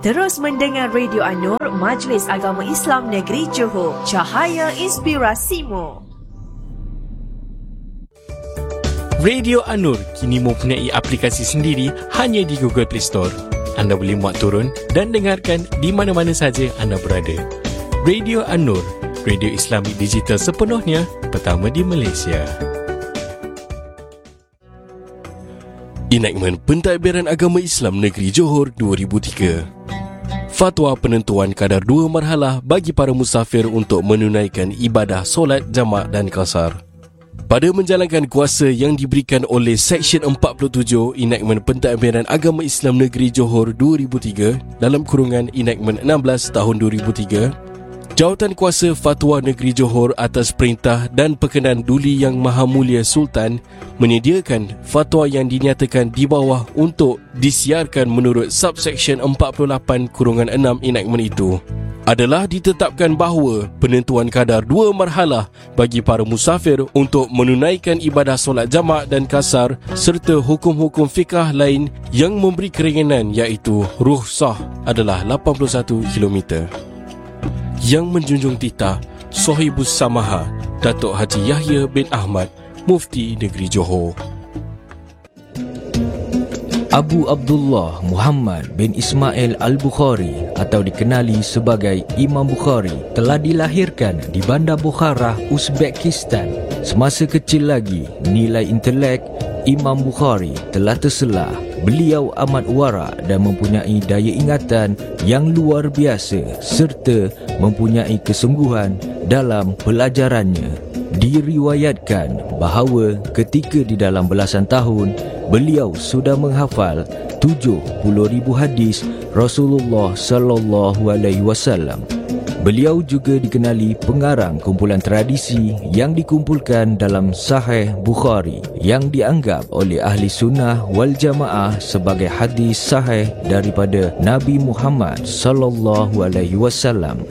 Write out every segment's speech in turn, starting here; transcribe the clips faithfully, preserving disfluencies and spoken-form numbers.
Terus mendengar Radio An-Nur, Majlis Agama Islam Negeri Johor, cahaya inspirasimu. Radio An-Nur kini mempunyai aplikasi sendiri hanya di Google Play Store. Anda boleh muat turun dan dengarkan di mana-mana saja anda berada. Radio An-Nur, radio Islamik digital sepenuhnya, pertama di Malaysia. Enakmen Pentadbiran Agama Islam Negeri Johor dua ribu tiga. Fatwa penentuan kadar dua marhalah bagi para musafir untuk menunaikan ibadah solat jamak dan qasar. Pada menjalankan kuasa yang diberikan oleh Seksyen empat puluh tujuh Enakmen Pentadbiran Agama Islam Negeri Johor dua ribu tiga dalam kurungan Enakmen enam belas tahun dua ribu tiga, Jawatan Kuasa Fatwa Negeri Johor atas perintah dan perkenan Duli Yang Maha Mulia Sultan menyediakan fatwa yang dinyatakan di bawah untuk disiarkan menurut subseksyen empat puluh lapan kurungan enam enakmen itu adalah ditetapkan bahawa penentuan kadar dua marhalah bagi para musafir untuk menunaikan ibadah solat jamak dan qasar serta hukum-hukum fiqah lain yang memberi keringanan iaitu rukhsah adalah lapan puluh satu kilometer. Yang menjunjung titah Sohibus Samaha Datuk Haji Yahya bin Ahmad, Mufti Negeri Johor. Abu Abdullah Muhammad bin Ismail Al-Bukhari atau dikenali sebagai Imam Bukhari telah dilahirkan di Bandar Bukhara, Uzbekistan. Semasa kecil lagi, nilai intelek Imam Bukhari telah terselah. Beliau amat warak dan mempunyai daya ingatan yang luar biasa serta mempunyai kesungguhan dalam pelajarannya. Diriwayatkan bahawa ketika di dalam belasan tahun, beliau sudah menghafal tujuh puluh ribu hadis Rasulullah sallallahu alaihi wasallam. Beliau juga dikenali pengarang kumpulan tradisi yang dikumpulkan dalam Sahih Bukhari yang dianggap oleh ahli sunnah wal jamaah sebagai hadis sahih daripada Nabi Muhammad sallallahu alaihi wasallam.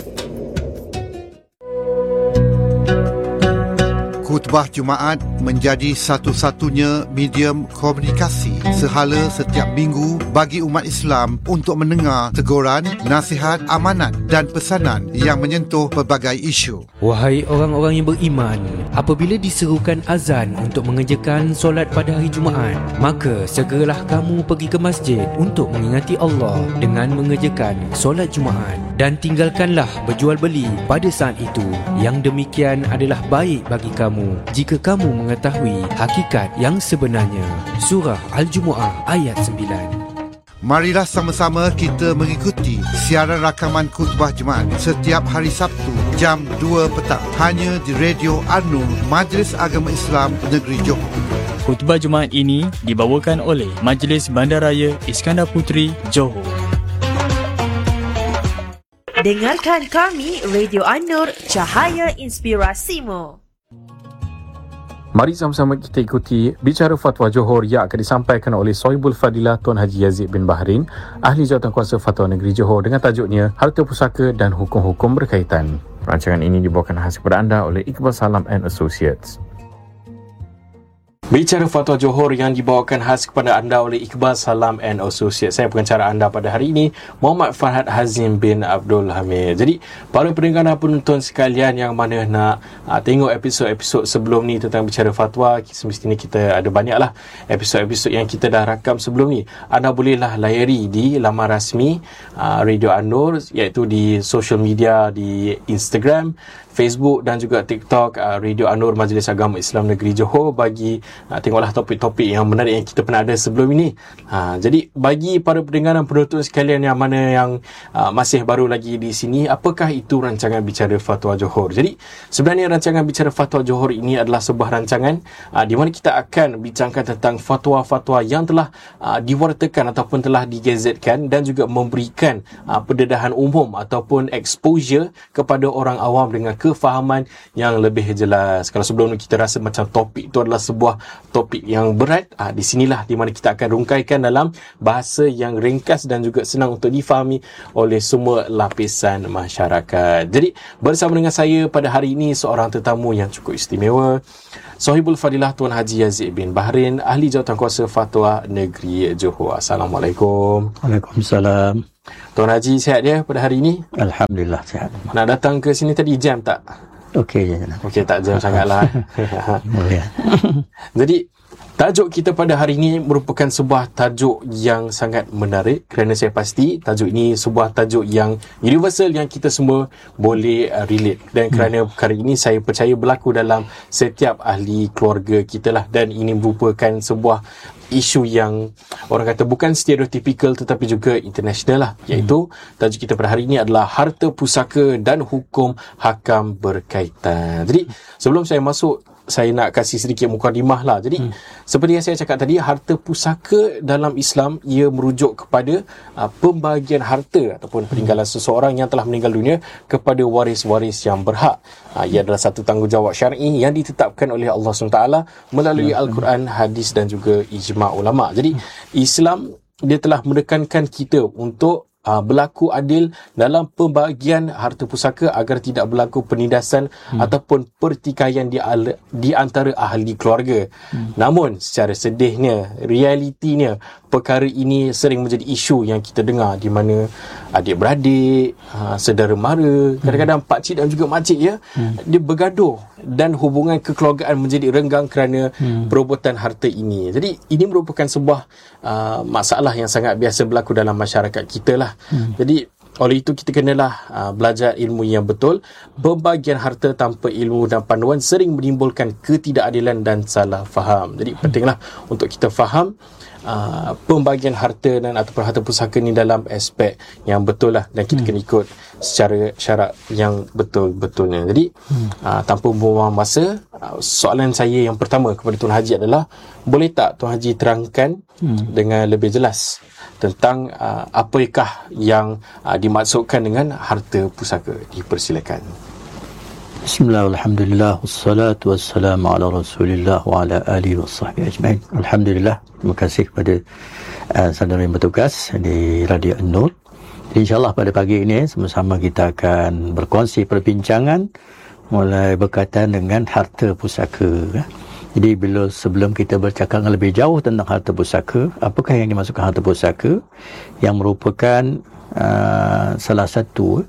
Khutbah Jumaat menjadi satu-satunya medium komunikasi sehala setiap minggu bagi umat Islam untuk mendengar teguran, nasihat, amanat dan pesanan yang menyentuh pelbagai isu. Wahai orang-orang yang beriman, apabila diserukan azan untuk mengerjakan solat pada hari Jumaat, maka segeralah kamu pergi ke masjid untuk mengingati Allah dengan mengerjakan solat Jumaat dan tinggalkanlah berjual beli pada saat itu. Yang demikian adalah baik bagi kamu jika kamu mengetahui hakikat yang sebenarnya. Surah Al-Jumu'ah ayat sembilan. Marilah sama-sama kita mengikuti siaran rakaman khutbah Jumaat setiap hari Sabtu jam dua petang hanya di Radio An-Nur, Majlis Agama Islam Negeri Johor. Khutbah Jumaat ini dibawakan oleh Majlis Bandaraya Iskandar Puteri, Johor. Dengarkan kami Radio An-Nur, cahaya inspirasimu. Mari sama-sama kita ikuti bicara fatwa Johor yang akan disampaikan oleh Sohibul Fadilah Tuan Haji Yazid bin Bahrin, Ahli Jawatankuasa Fatwa Negeri Johor dengan tajuknya Harta Pusaka dan Hukum-Hukum Berkaitan. Rancangan ini dibawakan khas kepada anda oleh Iqbal Salam and Associates. Bicara Fatwa Johor yang dibawakan khas kepada anda oleh Iqbal Salam and Associates. Saya pengacara anda pada hari ini, Muhammad Farhad Hazim bin Abdul Hamid. Jadi, para pendengar dan penonton sekalian yang mana nak uh, tengok episod-episod sebelum ni tentang bicara fatwa, semestinya kita ada banyaklah episod-episod yang kita dah rakam sebelum ni. Anda bolehlah layari di laman rasmi uh, Radio An-Nur, iaitu di social media, di Instagram, Facebook dan juga TikTok uh, Radio An-Nur Majlis Agama Islam Negeri Johor bagi uh, tengoklah topik-topik yang menarik yang kita pernah ada sebelum ini. Uh, jadi bagi para pendengar dan penonton sekalian yang mana yang uh, masih baru lagi di sini, apakah itu rancangan Bicara Fatwa Johor? Jadi sebenarnya rancangan Bicara Fatwa Johor ini adalah sebuah rancangan uh, di mana kita akan bincangkan tentang fatwa-fatwa yang telah uh, diwartakan ataupun telah digazetkan dan juga memberikan uh, pendedahan umum ataupun exposure kepada orang awam dengan kefahaman yang lebih jelas. Kalau sebelum ni kita rasa macam topik itu adalah sebuah topik yang berat, ah, di sinilah di mana kita akan rungkaikan dalam bahasa yang ringkas dan juga senang untuk difahami oleh semua lapisan masyarakat. Jadi bersama dengan saya pada hari ini seorang tetamu yang cukup istimewa, Sohibul Fadilah Tuan Haji Yazid bin Bahrin, Ahli Jawatankuasa Fatwa Negeri Johor. Assalamualaikum. Waalaikumsalam. Tuan Haji sihat dia pada hari ini? Alhamdulillah sihat. Nak datang ke sini tadi jam tak? Okey je. Okey, tak jam sangatlah. Boleh. Jadi tajuk kita pada hari ini merupakan sebuah tajuk yang sangat menarik kerana saya pasti tajuk ini sebuah tajuk yang universal yang kita semua boleh uh, relate, dan kerana perkara ini saya percaya berlaku dalam setiap ahli keluarga kita lah, dan ini merupakan sebuah isu yang orang kata bukan stereotypical tetapi juga international lah, iaitu tajuk kita pada hari ini adalah harta pusaka dan hukum hakam berkaitan. Jadi sebelum saya masuk, saya nak kasih sedikit mukadimah lah. Jadi hmm. seperti yang saya cakap tadi, harta pusaka dalam Islam ia merujuk kepada uh, pembahagian harta ataupun peninggalan seseorang yang telah meninggal dunia kepada waris-waris yang berhak. Uh, ia adalah satu tanggungjawab syar'i yang ditetapkan oleh Allah subhanahu wa taala melalui Al-Quran, hadis dan juga ijma' ulama'. Jadi Islam dia telah menekankan kita untuk Uh, berlaku adil dalam pembahagian harta pusaka agar tidak berlaku penindasan hmm. ataupun pertikaian di, al- di antara ahli keluarga. Hmm. Namun secara sedihnya, realitinya, perkara ini sering menjadi isu yang kita dengar di mana adik-beradik, uh, saudara mara, kadang-kadang pakcik dan juga makcik ya, hmm. dia bergaduh dan hubungan kekeluargaan menjadi renggang kerana hmm. perebutan harta ini. Jadi ini merupakan sebuah uh, masalah yang sangat biasa berlaku dalam masyarakat kita lah. Hmm. Jadi oleh itu kita kenalah uh, belajar ilmu yang betul. Pembagian harta tanpa ilmu dan panduan sering menimbulkan ketidakadilan dan salah faham. Jadi pentinglah untuk kita faham uh, pembagian harta dan ataupun harta pusaka ni dalam aspek yang betul lah, dan kita hmm. kena ikut secara syarat yang betul-betulnya. Jadi hmm. uh, tanpa membuang masa, uh, soalan saya yang pertama kepada Tuan Haji adalah, boleh tak Tuan Haji terangkan hmm. dengan lebih jelas tentang uh, apakah yang uh, dimaksudkan dengan harta pusaka? Dipersilakan. Bismillah, alhamdulillah, wassalatu wassalamu ala rasulillah wa ala alihi wa sahbihi ajma'in. Alhamdulillah, terima kasih kepada uh, saudara yang bertugas di Radio An-Nur. InsyaAllah pada pagi ini sama-sama kita akan berkongsi perbincangan mulai berkaitan dengan harta pusaka. Jadi bila sebelum kita bercakap lebih jauh tentang harta pusaka, apakah yang dimaksudkan harta pusaka, yang merupakan uh, salah satu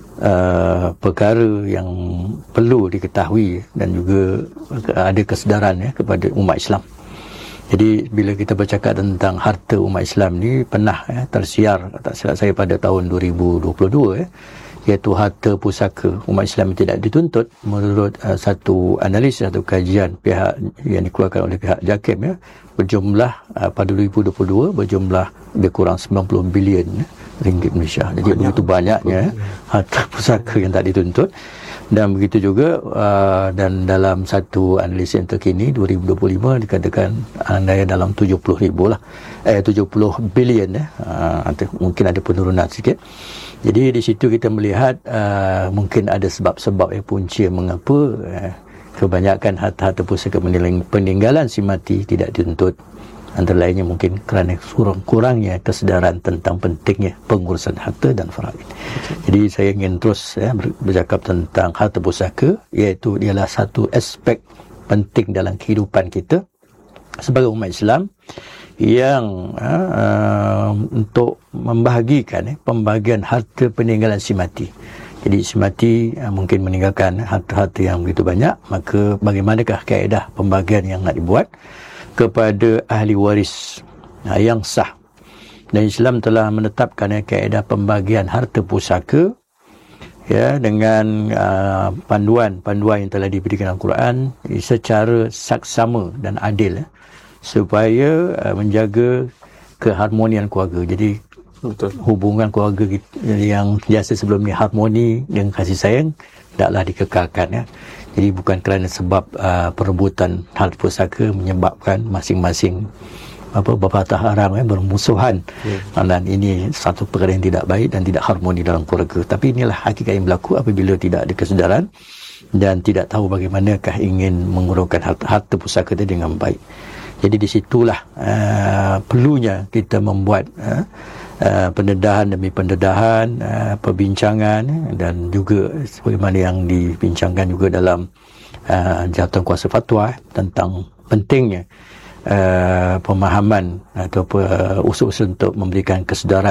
uh, perkara yang perlu diketahui dan juga ada kesedaran ya, kepada umat Islam. Jadi bila kita bercakap tentang harta umat Islam ni, pernah ya, tersiar tak silap saya pada tahun dua ribu dua puluh dua ya, iaitu harta pusaka umat Islam tidak dituntut menurut uh, satu analisis atau kajian pihak yang dikeluarkan oleh pihak JAKIM ya, berjumlah uh, pada dua ribu dua puluh dua berjumlah lebih kurang sembilan puluh bilion ya, ringgit Malaysia. Jadi banyak, begitu banyaknya ya, harta pusaka yang tak dituntut. Dan begitu juga uh, dan dalam satu analisis yang terkini dua ribu dua puluh lima dikatakan andai dalam tujuh puluh ribu lah eh tujuh puluh bilion ya, uh, mungkin ada penurunan sikit. Jadi di situ kita melihat uh, mungkin ada sebab-sebab yang punca mengapa uh, kebanyakan harta-harta pusaka peninggalan si mati tidak dituntut. Antara lainnya mungkin kerana kurang-kurangnya kesedaran tentang pentingnya pengurusan harta dan faraid. Jadi saya ingin terus ya, bercakap tentang harta pusaka, iaitu ialah satu aspek penting dalam kehidupan kita sebagai umat Islam yang uh, untuk membahagikan eh, pembahagian harta peninggalan si mati. Jadi si mati uh, mungkin meninggalkan harta-harta yang begitu banyak, maka bagaimanakah kaedah pembahagian yang nak dibuat kepada ahli waris uh, yang sah. Dan Islam telah menetapkan ya, kaedah pembahagian harta pusaka ya, dengan uh, panduan-panduan yang telah diberikan dalam Al-Quran secara saksama dan adil ya, supaya uh, menjaga keharmonian keluarga. Jadi betul, hubungan keluarga yang biasa sebelum ni harmoni dengan kasih sayang taklah dikekalkan ya. Jadi bukan kerana sebab uh, perebutan harta pusaka menyebabkan masing-masing apa berpatah arang ya, bermusuhan. Hmm. Dan ini satu perkara yang tidak baik dan tidak harmoni dalam keluarga. Tapi inilah hakikat yang berlaku apabila tidak ada kesedaran dan tidak tahu bagaimanakah ingin mengurangkan harta, harta pusaka itu dengan baik. Jadi di situlah uh, perlunya kita membuat uh, uh, pendedahan demi pendedahan, uh, perbincangan, dan juga sebagaimana yang dibincangkan juga dalam uh, jawatan kuasa fatwa tentang pentingnya uh, pemahaman atau uh, usul-usul untuk memberikan kesedaran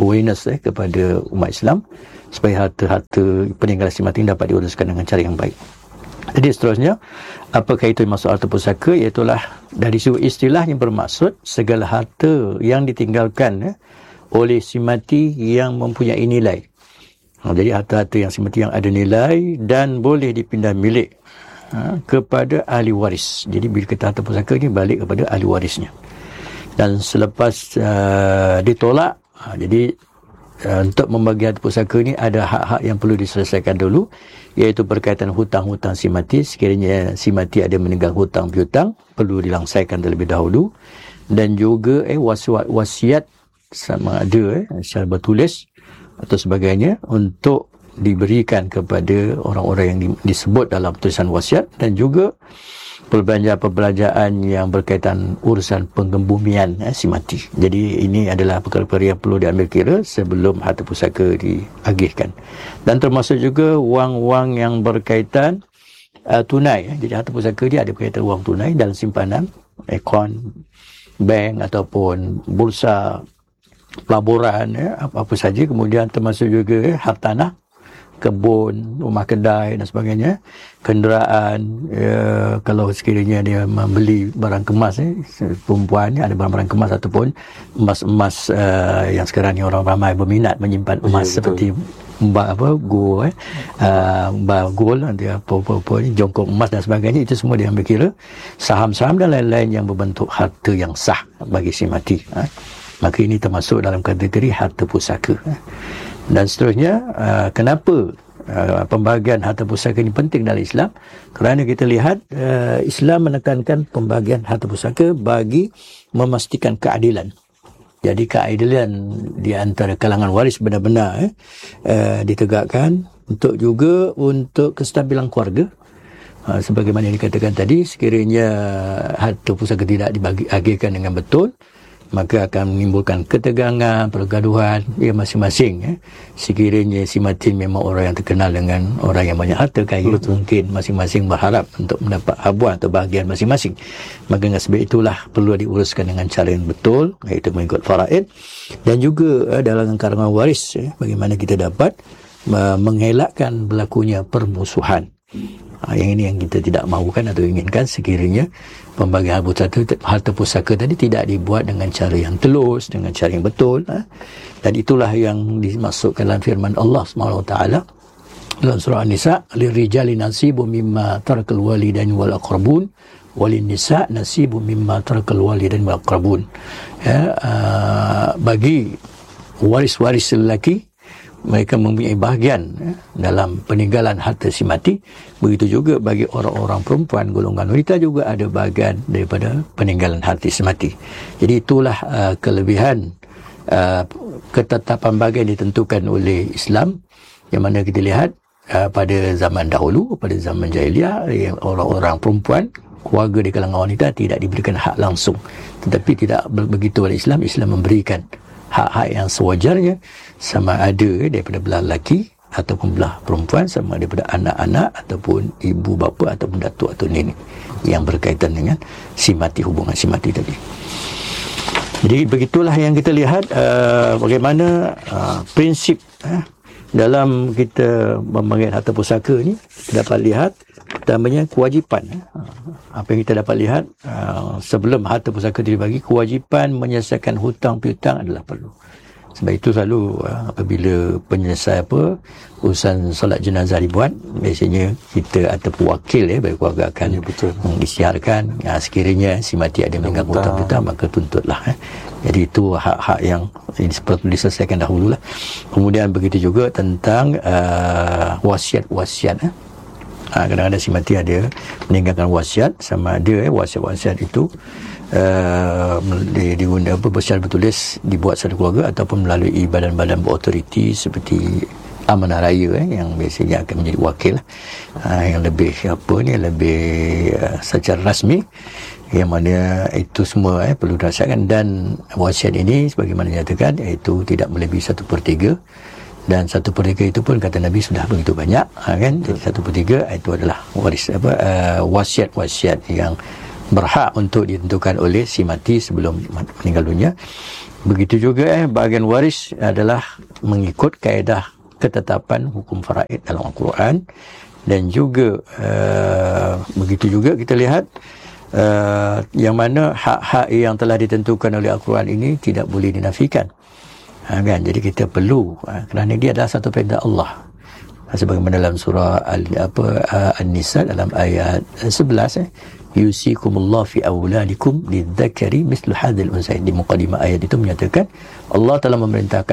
awareness eh, kepada umat Islam supaya harta-harta peninggalan si mati dapat diuruskan dengan cara yang baik. Jadi seterusnya, apakah itu masuk harta pusaka? Iaitulah dari segi istilah yang bermaksud segala harta yang ditinggalkan eh, oleh si mati yang mempunyai nilai. Ha, jadi harta-harta yang si mati yang ada nilai dan boleh dipindah milik ha, kepada ahli waris. Jadi bila kita harta pusaka ni balik kepada ahli warisnya. Dan selepas uh, ditolak, ha, jadi uh, untuk membagi harta pusaka ni ada hak-hak yang perlu diselesaikan dulu, iaitu berkaitan hutang-hutang si mati. Sekiranya si mati ada meninggal hutang piutang, perlu dilangsaikan terlebih dahulu. Dan juga eh, wasiat, wasiat sama ada eh, secara bertulis atau sebagainya untuk diberikan kepada orang-orang yang di, disebut dalam tulisan wasiat, dan juga perbelanjaan-perbelanjaan yang berkaitan urusan penggembumian eh, si mati. Jadi ini adalah perkara-perkara yang perlu diambil kira sebelum harta pusaka diagihkan. Dan termasuk juga wang-wang yang berkaitan uh, tunai. Eh. Jadi harta pusaka dia ada berkaitan wang tunai dalam simpanan, akaun bank ataupun bursa pelaburan, eh, apa-apa saja. Kemudian termasuk juga eh, hartanah, kebun, rumah kedai dan sebagainya, kenderaan, ya, kalau sekiranya dia membeli barang kemas, eh, perempuan ni ada barang-barang kemas ataupun emas-emas uh, yang sekarang ni orang ramai berminat menyimpan emas, ya, seperti mbak apa gold, eh, uh, mbak gold, dia apa-apa ni jongkok emas dan sebagainya, itu semua diambil kira. Saham-saham dan lain-lain yang berbentuk harta yang sah bagi si mati, eh. Maka ini termasuk dalam kategori harta pusaka, eh. Dan seterusnya, uh, kenapa uh, pembahagian harta pusaka ini penting dalam Islam? Kerana kita lihat uh, Islam menekankan pembahagian harta pusaka bagi memastikan keadilan. Jadi keadilan di antara kalangan waris benar-benar eh, uh, ditegakkan, untuk juga untuk kestabilan keluarga. Uh, sebagaimana yang dikatakan tadi, sekiranya harta pusaka tidak dibagi agihkan dengan betul, maka akan menimbulkan ketegangan, pergaduhan ya masing-masing. Eh. Sekiranya si mati memang orang yang terkenal dengan orang yang banyak harta kaya, betul, mungkin masing-masing berharap untuk mendapat habuan atau bahagian masing-masing. Maka dengan sebab itulah perlu diuruskan dengan cara yang betul, iaitu mengikut faraid. Dan juga eh, dalam kalangan waris, eh, bagaimana kita dapat uh, mengelakkan berlakunya permusuhan. Ha, yang ini yang kita tidak mahukan atau inginkan, sekiranya pembagian harta pusaka, harta pusaka tadi tidak dibuat dengan cara yang telus, dengan cara yang betul. Ha? Dan itulah yang dimaksudkan dalam firman Allah subhanahu wa taala dalam surah An-Nisa, lirijali nasibun mimma tarakal walidain wal aqrabun walin nisa nasibun mimma tarakal walidain wal aqrabun. Ya, uh, bagi waris-waris lelaki, mereka mempunyai bahagian eh, dalam peninggalan harta si mati. Begitu juga bagi orang-orang perempuan, golongan wanita juga ada bahagian daripada peninggalan harta si mati. Jadi itulah uh, kelebihan uh, ketetapan bahagian ditentukan oleh Islam, yang mana kita lihat uh, pada zaman dahulu, pada zaman jahiliah, eh, orang-orang perempuan, keluarga di kalangan wanita tidak diberikan hak langsung. Tetapi tidak begitu oleh Islam. Islam memberikan hak-hak yang sewajarnya, sama ada daripada belah lelaki ataupun belah perempuan, sama daripada anak-anak ataupun ibu bapa ataupun datuk atau nenek, yang berkaitan dengan si mati, hubungan si mati tadi. Jadi begitulah yang kita lihat uh, bagaimana uh, prinsip uh, dalam kita memegang harta pusaka ni. Kita dapat lihat pertamanya kewajipan. Apa yang kita dapat lihat uh, sebelum harta pusaka dibagi, kewajipan menyelesaikan hutang piutang adalah perlu. Sebab itu selalu uh, apabila penyelesaian apa urusan solat jenazah dibuat, biasanya kita ataupun wakil ya bagi keluarga akan ya, mengisytiharkan uh, sekiranya si mati ada meninggal hutang piutang, maka tuntutlah. Eh. Jadi itu hak-hak yang ini perlu diselesaikan dahululah. Kemudian begitu juga tentang uh, wasiat-wasiat. Eh. Ha, kadang-kadang si mati ada meninggalkan wasiat, sama ada eh, wasiat-wasiat itu uh, di, di, apa, secara bertulis dibuat secara keluarga ataupun melalui badan-badan berautoriti seperti amanah raya eh, yang biasanya akan menjadi wakil uh, yang lebih apa ni lebih uh, secara rasmi, yang mana itu semua eh, perlu dirasakan. Dan wasiat ini sebagaimana dinyatakan, iaitu tidak melebihi satu per tiga. Dan satu per tiga itu pun kata Nabi sudah begitu banyak, ha, kan? Jadi satu per tiga itu adalah waris apa uh, wasiat-wasiat yang berhak untuk ditentukan oleh si mati sebelum meninggal dunia. Begitu juga eh bahagian waris adalah mengikut kaedah ketetapan hukum faraid dalam Al-Quran, dan juga uh, begitu juga kita lihat uh, yang mana hak-hak yang telah ditentukan oleh Al-Quran ini tidak boleh dinafikan. Ha, kan? Jadi kita perlu, ha, kerana dia adalah satu perintah Allah. Sebagaimana dalam surah Al, apa, uh, An-Nisa dalam ayat sebelas, eh, yusikumullah fi awladikum lidzakari mislu hadzal unsayain. Di mukadimah ayat itu menyatakan Allah telah memerintahkan